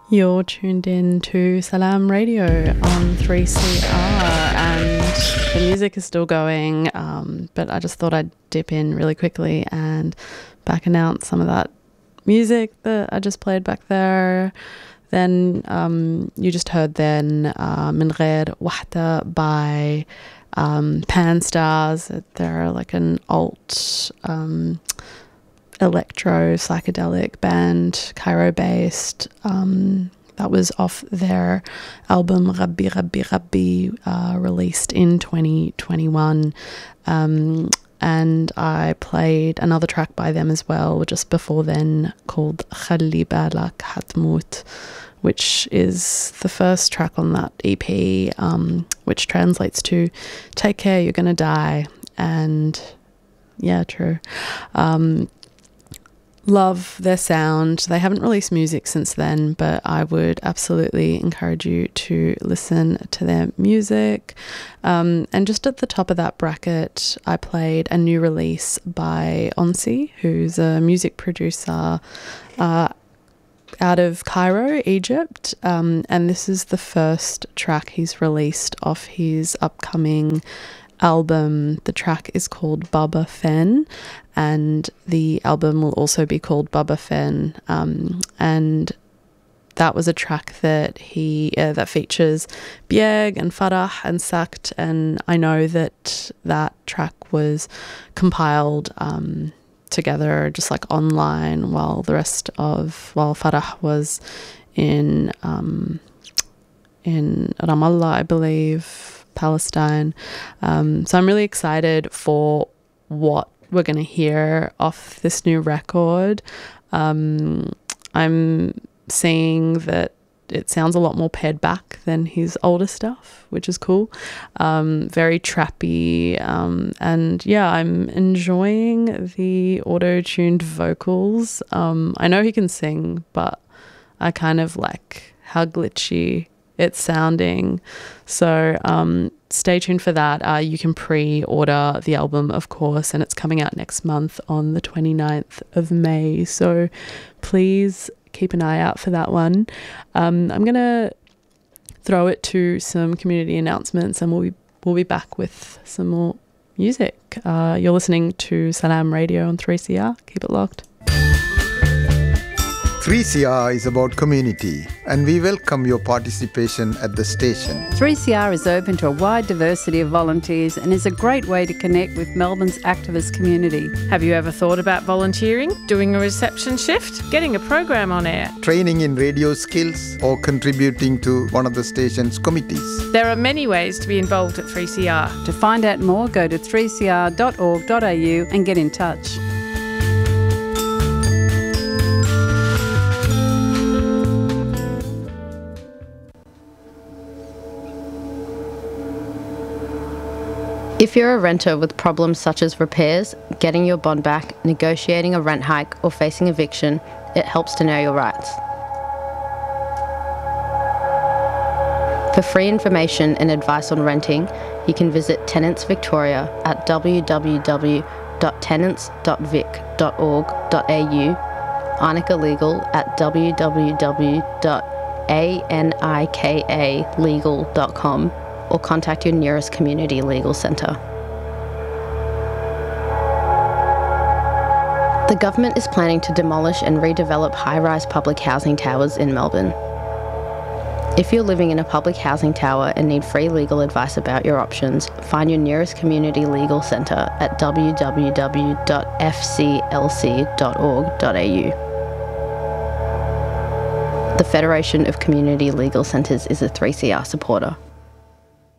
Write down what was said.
You're tuned in to Salam Radio on 3CR, and the music is still going, but I just thought I'd dip in really quickly and back announce some of that music that I just played back there. Then you just heard then Min Ghair Wahda by Pan Stars. They're like an alt electro psychedelic band, Cairo based. That was off their album Rabbi Rabbi Rabbi, released in 2021. And I played another track by them as well just before then called Khalli Balak Hatmut, which is the first track on that EP, which translates to "Take care, you're gonna die." And yeah, true. Love their sound. They haven't released music since then, but I would absolutely encourage you to listen to their music. And just at the top of that bracket, I played a new release by Onsi, who's a music producer out of Cairo, Egypt. And this is the first track he's released off his upcoming album. The track is called Baba Fen, and the album will also be called Baba Fen. And that was a track that that features Bieg and Farah and Sakt, and I know that that track was compiled together just like online while Farah was in Ramallah, I believe, Palestine. So I'm really excited for what we're going to hear off this new record. I'm seeing that it sounds a lot more pared back than his older stuff, which is cool. Very trappy. And yeah, I'm enjoying the auto-tuned vocals. I know he can sing, but I kind of like how glitchy it's sounding. So stay tuned for that. You can pre-order the album, of course, and it's coming out next month on the 29th of May. So please keep an eye out for that one. I'm going to throw it to some community announcements, and we'll be back with some more music. You're listening to Salam Radio on 3CR. Keep it locked. 3CR is about community, and we welcome your participation at the station. 3CR is open to a wide diversity of volunteers and is a great way to connect with Melbourne's activist community. Have you ever thought about volunteering, doing a reception shift, getting a program on air, training in radio skills, or contributing to one of the station's committees? There are many ways to be involved at 3CR. To find out more, go to 3cr.org.au and get in touch. If you're a renter with problems such as repairs, getting your bond back, negotiating a rent hike, or facing eviction, it helps to know your rights. For free information and advice on renting, you can visit Tenants Victoria at www.tenants.vic.org.au, Arnica Legal at www.anikalegal.com, or contact your nearest community legal centre. The government is planning to demolish and redevelop high-rise public housing towers in Melbourne. If you're living in a public housing tower and need free legal advice about your options, find your nearest community legal centre at www.fclc.org.au. The Federation of Community Legal Centres is a 3CR supporter.